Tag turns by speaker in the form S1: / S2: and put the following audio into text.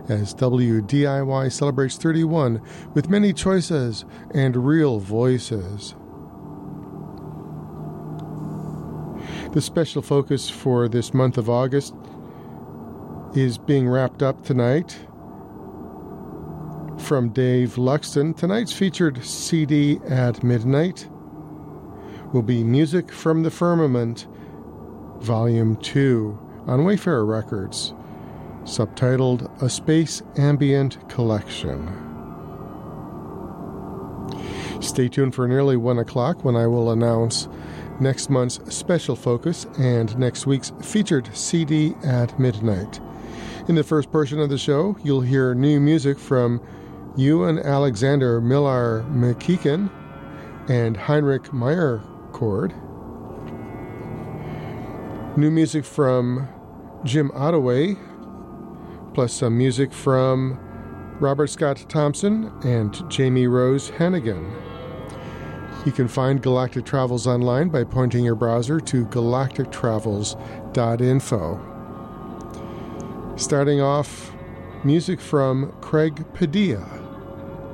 S1: as WDIY celebrates 31 with many choices and real voices. The special focus for this month of August is being wrapped up tonight. From Dave Luxton, tonight's featured CD at midnight will be Music from the Firmament, Volume 2 on Wayfarer Records, subtitled A Space Ambient Collection. Stay tuned for nearly 1 o'clock when I will announce next month's special focus and next week's featured CD at midnight. In the first portion of the show, you'll hear new music from Ewan Alexander Millar McKeegan and Heinrich Meyercord. New music from Jim Ottaway, plus some music from Robert Scott Thompson and Jamie Rose Hannigan. You can find Galactic Travels online by pointing your browser to galactictravels.info. Starting off, music from Craig Padilla.